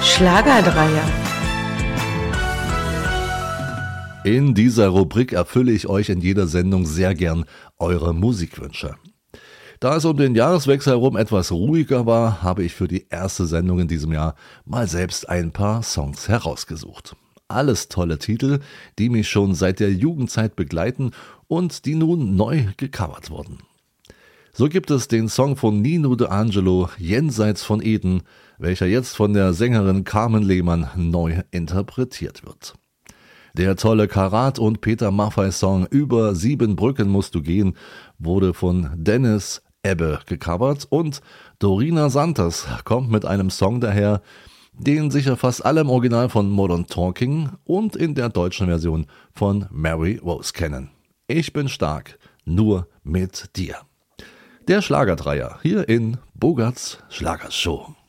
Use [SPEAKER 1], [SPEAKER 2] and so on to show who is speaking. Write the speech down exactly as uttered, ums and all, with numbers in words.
[SPEAKER 1] Schlagerdreier.
[SPEAKER 2] In dieser Rubrik erfülle ich euch in jeder Sendung sehr gern eure Musikwünsche. Da es um den Jahreswechsel herum etwas ruhiger war, habe ich für die erste Sendung in diesem Jahr mal selbst ein paar Songs herausgesucht. Alles tolle Titel, die mich schon seit der Jugendzeit begleiten und die nun neu gecovert wurden. So gibt es den Song von Nino D'Angelo, Jenseits von Eden, welcher jetzt von der Sängerin Carmen Lehmann neu interpretiert wird. Der tolle Karat und Peter Maffay Song Über sieben Brücken musst du gehen wurde von Dennis Ebbe gecovert und Dorina Santos kommt mit einem Song daher, den sicher fast alle im Original von Modern Talking und in der deutschen Version von Mary Rose kennen. Ich bin stark, nur mit dir. Der Schlagerdreier hier in Bogarts Schlagershow.